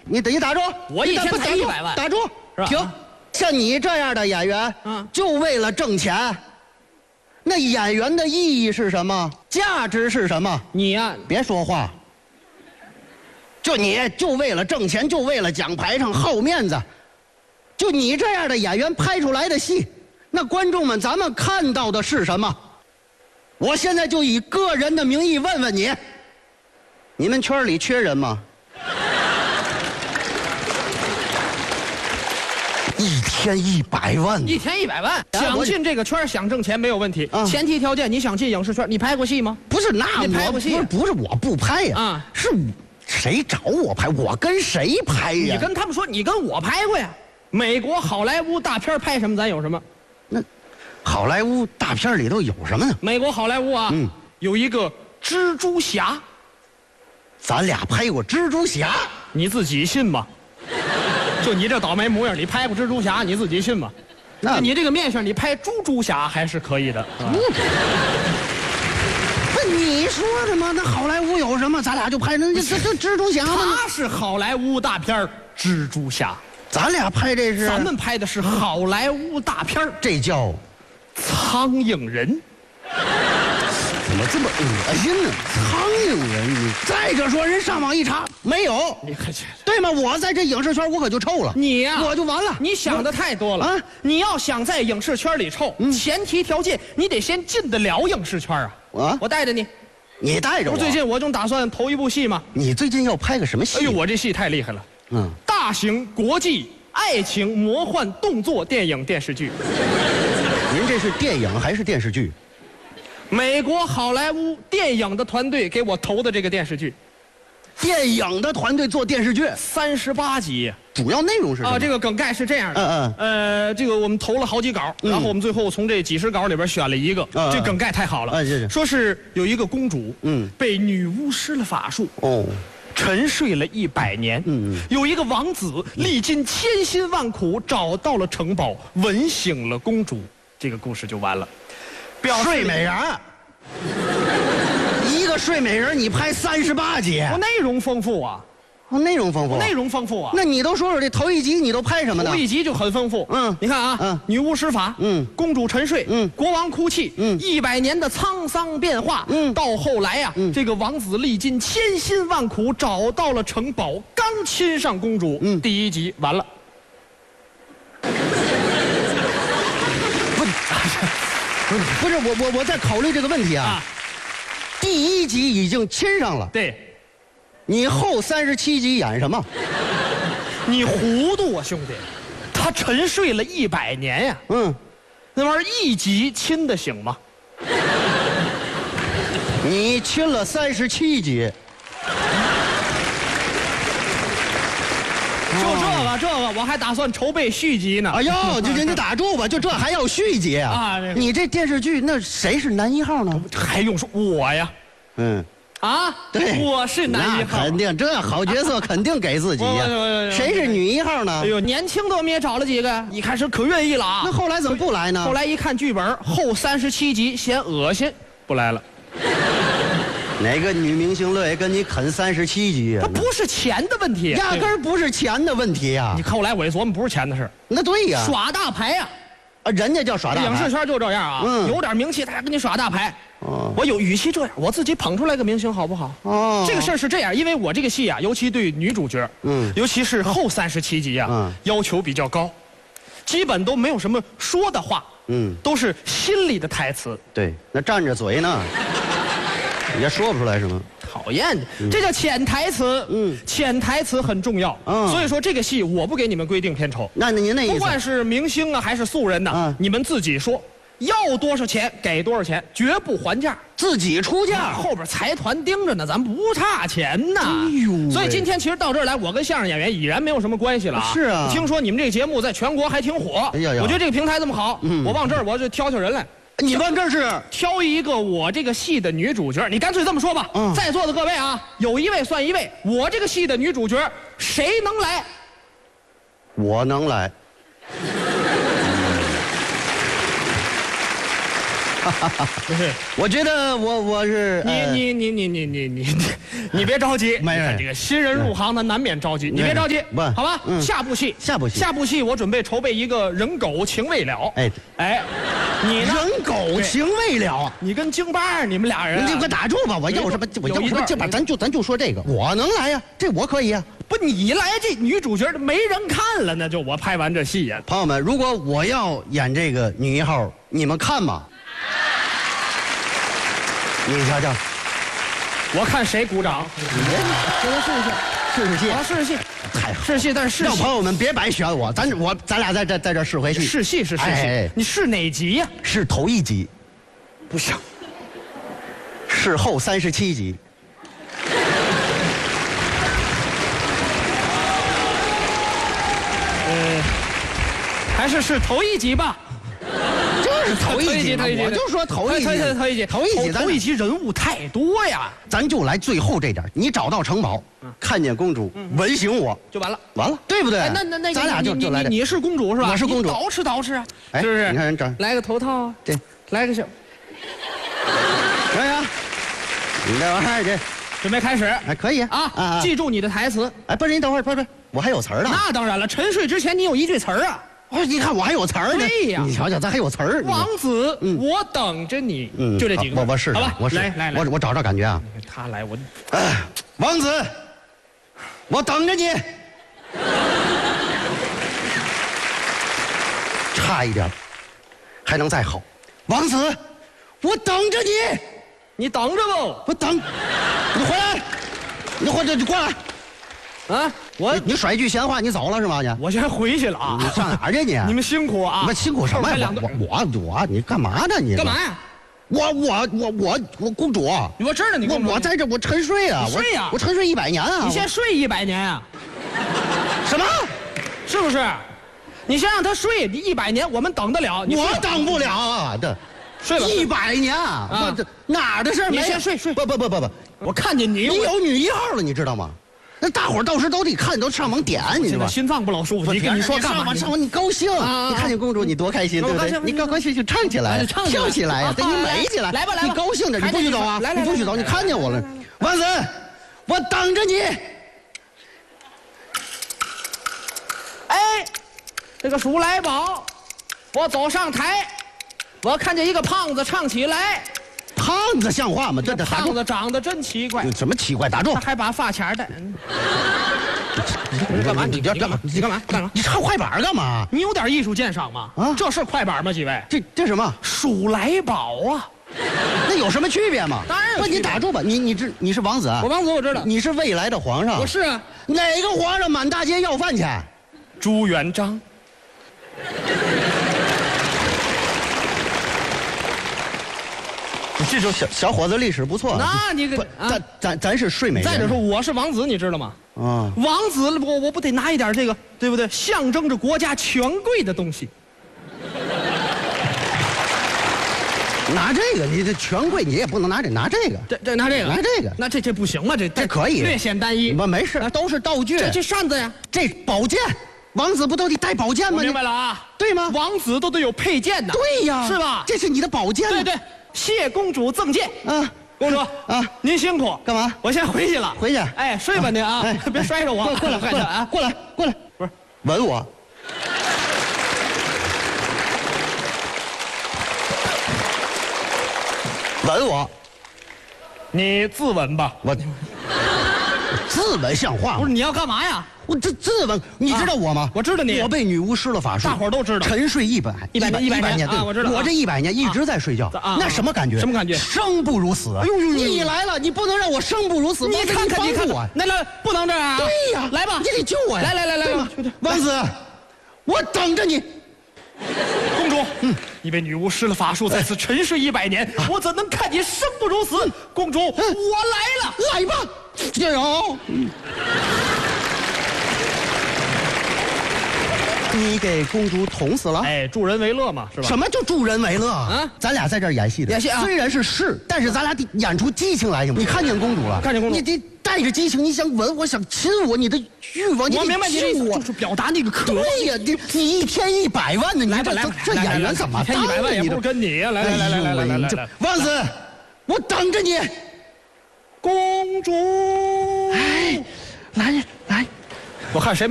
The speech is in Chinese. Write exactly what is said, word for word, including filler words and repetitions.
你你打住！ 我一天才一百万， 打住！停！像你这样的演员，嗯，就为了挣钱。那演员的意义是什么？价值是什么？ 你呀、啊， 别说话。就你就为了挣钱，就为了奖牌上好面子。就你这样的演员拍出来的戏，那观众们咱们看到的是什么？我现在就以个人的名义问问你，你们圈里缺人吗？一天一百万， 一天一百万，想进这个圈想挣钱没有问题， 啊、 前提条件你想进影视圈，你拍过戏吗？ 不是，那你拍过戏、 啊？不是，不是我不拍呀，啊，是谁找我拍？我跟谁拍呀？ 你跟他们说，你跟我拍过呀。美国好莱坞大片拍什么，咱有什么？ 那好莱坞大片里头有什么呢？ 美国好莱坞啊，嗯，有一个蜘蛛侠。 咱俩拍过蜘蛛侠， 你自己信吗？就你这倒霉模样，你拍过蜘蛛侠，你自己信吗？那你这个面相，你拍猪猪侠还是可以的。嗯， 不，你说的吗？那好莱坞有什么？咱俩就拍那这这蜘蛛侠吗？ 他是好莱坞大片蜘蛛侠， 咱俩拍这是？ 咱们拍的是好莱坞大片这叫苍蝇人。 怎么这么恶心呢？苍蝇人，你再者说，人上网一查没有， 你可对吗？我在这影视圈我可就臭了， 你呀、啊， 我就完了。 你想的太多了啊！你要想在影视圈里臭，嗯、前提条件你得先进得了影视圈啊！啊，我带着你， 你带着我。 最近我正打算投一部戏嘛。 你最近要拍个什么戏？ 哎呦，我这戏太厉害了，嗯，大型国际爱情魔幻动作电影电视剧。 您这是电影还是电视剧？ 美国好莱坞电影的团队给我投的这个电视剧， 电影的团队做电视剧， 三十八集， 主要内容是什么？ 啊，这个梗概是这样的， 嗯嗯，呃，这个我们投了好几稿，嗯、然后我们最后从这几十稿里边选了一个，嗯、这梗概太好了， 嗯，是是， 说是有一个公主，嗯，被女巫施了法术，哦，沉睡了一百年，嗯，有一个王子历尽千辛万苦找到了城堡，吻醒了公主，这个故事就完了。 睡美人，一个睡美人，你拍三十八集， 我内容丰富啊， 哦，内容丰富， 内容丰富啊。 那你都说说这头一集你都拍什么呢？ 头一集就很丰富，嗯，你看啊，嗯，女巫施法，嗯，公主沉睡，嗯，国王哭泣，嗯，一百年的沧桑变化，嗯，到后来呀、啊，嗯，这个王子历尽千辛万苦找到了城堡，刚亲上公主，嗯，第一集完了。 不是我我我在考虑这个问题啊，啊第一集已经亲上了， 对， 你后三十七集演什么？ 你糊涂啊，兄弟！他沉睡了一百年呀，嗯，那玩意儿一集亲得醒吗？ 你亲了三十七集。 就这个，这个我还打算筹备续集呢。 哎呦，就你打住吧，就这还要续集啊？啊，这个、你这电视剧那谁是男一号呢？ 还用说我呀？嗯，啊， 对， 我是男一号， 肯定这好角色肯定给自己呀。谁是女一号呢？ 哎呦，年轻的我们也找了几个，一开始可愿意了啊。 那后来怎么不来呢？ 后来一看剧本，后三十七集嫌恶心，不来了。 哪个女明星乐意跟你啃三十七集啊？ 它不是钱的问题， 压根儿不是钱的问题呀！ 你后来我一琢磨，不是钱的事。 那对呀， 耍大牌呀！ 啊，人家叫耍大牌。 影视圈就这样啊，嗯、有点名气，他还跟你耍大牌。哦，我有与其这样，我自己捧出来个明星好不好？哦，这个事儿是这样，因为我这个戏啊，尤其对女主角，嗯，尤其是后三十七集啊，嗯，要求比较高，基本都没有什么说的话，嗯，都是心里的台词。 对，那站着嘴呢。也说不出来什么， 讨厌，嗯、这叫潜台词。嗯，潜台词很重要。嗯，所以说这个戏我不给你们规定片酬。 那您那意思， 不管是明星啊还是素人呢、啊，嗯、你们自己说要多少钱给多少钱，绝不还价， 自己出价。 后边财团盯着呢，咱不差钱呢。哎呦，所以今天其实到这儿来，我跟相声演员已然没有什么关系了啊。 是啊， 听说你们这个节目在全国还挺火。哎呀呀，我觉得这个平台这么好，嗯、我往这儿我就挑挑人来。 你们这是挑一个我这个戏的女主角，你干脆这么说吧。嗯，在座的各位啊，有一位算一位，我这个戏的女主角谁能来？ 我能来。 不是， 我觉得我我是你你你你你你你你别着急， 没这个新人入行的难免着急，你别着急， 不好吧？下部戏， 下部戏， 下部戏，我准备筹备一个人狗情未了。哎哎，你人狗情未了， 你跟京巴你们俩人， 你给我打住吧！我要什么？我要什么？这把咱就咱就说这个，我能来呀，这我可以呀。 不，你来这女主角没人看了，那就我拍完这戏呀。 朋友们，如果我要演这个女一号，你们看吗？你瞧瞧， 我看谁鼓掌。 给我试试，试试戏。 啊，试试戏， 太好。 试戏，但是试戏。 让朋友们别白选我，咱我咱俩在这在这试回戏。 试戏是试戏，你试哪集呀？ 是头一集。 不行。 是后三十七集。 呃，还是是头一集吧。 就是头一集，我就说头一集， 头一集， 头一集， 头一集人物太多呀， 咱就来最后这点。你找到城堡，看见公主，吻醒我就完了， 完了，对不对？ 那那那， 咱俩就就来。 你是公主是吧？ 我是公主， 捯饬捯饬啊， 是不是？你看人这， 来个头套啊， 对， 来个小， 行行，你这玩意儿这准备开始， 哎，可以啊，记住你的台词。 哎，不是，你等会儿，不是不是，我还有词儿呢。 那当然了，沉睡之前你有一句词儿啊。 哦，你看我还有词儿呢。 对呀， 你瞧瞧，咱还有词儿。 王子，我等着你。嗯，就这几个。 我我试试， 好吧， 我试。 来来来， 我我找找感觉啊。 他来，我。 王子，我等着你。差一点，还能再好。王子，我等着你。 你等着不？ 我等。你回来，你回来，你过来。 啊！我你, 你甩一句闲话，你走了是吗？你我先回去了啊！ 你上哪儿去你？ 你们辛苦啊！ 那辛苦什么呀？我我我，你干嘛呢？你干嘛呀？ 我我我我我公主， 我知道你公主。 我我在这我沉睡啊！ 睡呀！ 我沉睡一百年啊！ 你先睡一百年啊！ 什么？ 是不是？你先让他睡，你一百年我们等得了。 我等不了啊！这睡吧， 一百年啊！这哪儿的事？ 你先睡睡。 不不不不不， 我看见你， 你有女一号了，你知道吗？那大伙儿到时都得看，都上网点，你知道吗？ 心脏不老舒服。你跟你说干嘛？ 上网你高兴，你看见公主你多开心，对不对？你高高兴兴唱起来，跳起来呀，对你美起来。 来吧来吧， 你高兴点，你不许走啊！你不许走，你看见我了，王子，我等着你。 哎，这个鼠来宝，我走上台，我看见一个胖子唱起来。 胖子像话吗？这这胖子长得真奇怪。 什么奇怪？打住！ 他还把发卡戴。 你干嘛？你这干嘛？ 你干嘛？干嘛？ 你唱快板干嘛？ 你有点艺术鉴赏吗？啊，这是快板吗？几位？ 这这什么？ 鼠来宝啊！ 那有什么区别吗？ 当然有。 不，你打住吧！你你知你是王子啊？ 我王子，我知道。 你是未来的皇上。 我是啊。 哪个皇上满大街要饭去？ 朱元璋。 这种小小伙子历史不错。 那你个， 咱咱咱是睡美人。 再者说，我是王子，你知道吗？啊，王子，我我不得拿一点这个，对不对？象征着国家权贵的东西。 拿这个，你这权贵，你也不能拿这拿这个。 这这拿这个， 拿这个， 那这这不行吗？这这可以， 略显单一。 不，没事，都是道具。 这这扇子呀， 这宝剑，王子不都得带宝剑吗？ 明白了啊？ 对吗？ 王子都得有佩剑的。 对呀， 是吧？ 这是你的宝剑。 对对。谢公主赠剑啊，公主啊，您辛苦， 干嘛？ 我先回去了， 回去。 哎，睡吧您啊，别摔着我。 过来，过来啊，过来，过来，不是吻我。吻我。 你自刎吧。 我自刎像话吗？ 不是，你要干嘛呀？ 我这自刎，你知道我吗？ 我知道你。 我被女巫施了法术， 大伙都知道。 沉睡一百一百一百年， 对， 我知道。 我这一百年一直在睡觉，那什么感觉？ 什么感觉？ 生不如死。哎呦呦！你来了，你不能让我生不如死。 你看看，你看我， 那那不能这样啊！ 对呀， 来吧， 你得救我呀！ 来来来来， 王子，我等着你。 公主，嗯，你被女巫施了法术，在此沉睡一百年，我怎能看你生不如死？公主，我来了， 来吧，加油！你给公主捅死了？ 哎，助人为乐嘛，是吧？ 什么叫助人为乐啊？咱俩在这儿演戏的， 演戏啊！ 虽然是士，但是咱俩得演出激情来，行吗？你看见公主了？ 看见公主， 你得带带着激情，你想吻我，想亲我，你的欲望，你我明白你亲我， 就是表达那个渴望。 对呀，你你一天一百万呢，你这这演员怎么一天一百万也不是跟你呀？来来来来来来来来， 王子，我等着你， 公主。 哎，来来， 我看谁。